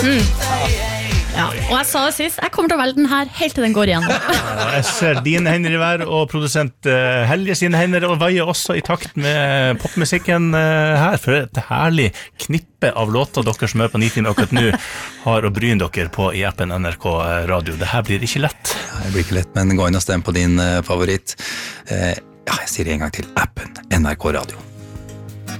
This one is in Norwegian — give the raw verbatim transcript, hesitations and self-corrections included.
Mm. Ja, og jeg sa det sist, jeg kommer til å velge den her helt til den går igjen. Jeg ser dine hender i hver, og produsent uh, Helge sine hender, og veier også i takt med popmusikken uh, her, for et herlig knippe av låter dere som er på Nitimen akkurat nå har å bryne dere på i appen N R K Radio. Det her blir ikke lett. Ja, det blir ikke lett, men gå inn og stem på din uh, favoritt. Uh, ja, jeg sier det en gang til, appen N R K Radio.